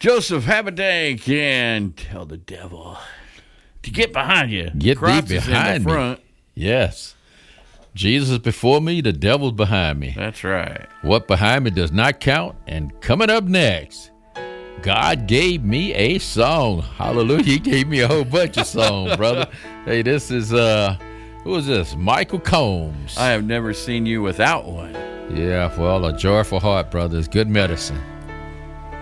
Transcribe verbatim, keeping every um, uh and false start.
Joseph Habedank and tell the devil to get behind you. Get Christ thee is in behind the me. front. Yes. Jesus is before me, the devil's behind me. That's right. What behind me does not count. And coming up next, God gave me a song. Hallelujah. He gave me a whole bunch of songs, brother. Hey, this is, uh, who is this? Michael Combs. I have never seen you without one. Yeah, well, a joyful heart, brother, is good medicine.